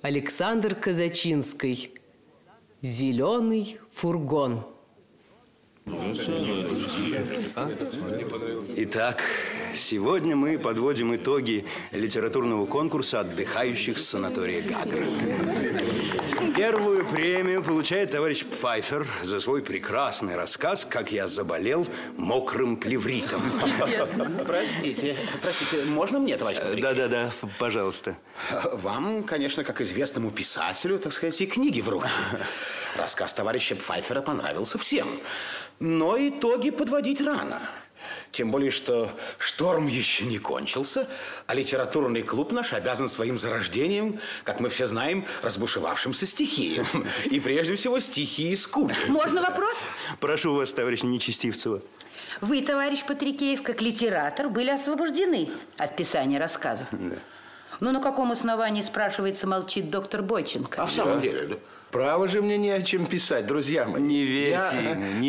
Александр Казачинский. «Зеленый фургон». Итак, сегодня мы подводим итоги литературного конкурса отдыхающих с санатория Гагра. Первую премию получает товарищ Пфайфер за свой прекрасный рассказ «Как я заболел мокрым плевритом». Простите, можно мне, товарищ Патрик? Да, пожалуйста. Вам, конечно, как известному писателю, так сказать, и книги в руки. Рассказ товарища Пфайфера понравился всем. Но итоги подводить рано. Тем более, что шторм еще не кончился, а литературный клуб наш обязан своим зарождением, как мы все знаем, разбушевавшимся стихиям. И прежде всего стихии скуки. Можно вопрос? Прошу вас, товарищ Нечестивцева. Вы, товарищ Патрикеев, как литератор, были освобождены от писания рассказов. Да. Ну, на каком основании, спрашивается, молчит доктор Бойченко? А в самом деле, да? Право же мне не о чем писать, друзья мои. Не верьте ему,